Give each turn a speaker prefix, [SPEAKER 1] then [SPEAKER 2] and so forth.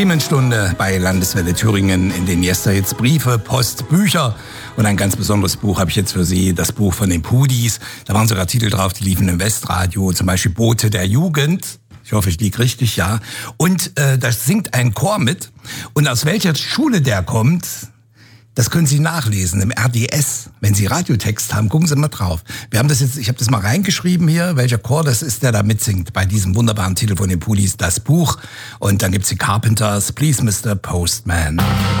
[SPEAKER 1] Themenstunde bei Landeswelle Thüringen, in den Yesterhits Briefe, Post, Bücher. Und ein ganz besonderes Buch habe ich jetzt für Sie, das Buch von den Pudis. Da waren sogar Titel drauf, die liefen im Westradio, zum Beispiel Bote der Jugend. Ich hoffe, ich liege richtig, ja. Und da singt ein Chor mit. Und aus welcher Schule der kommt, das können Sie nachlesen im RDS. Wenn Sie Radiotext haben, gucken Sie mal drauf. Ich habe das mal reingeschrieben hier, welcher Chor das ist, der da mitsingt bei diesem wunderbaren Titel von den Pudis, das Buch. Und dann gibt's die Carpenters, Please Mr. Postman.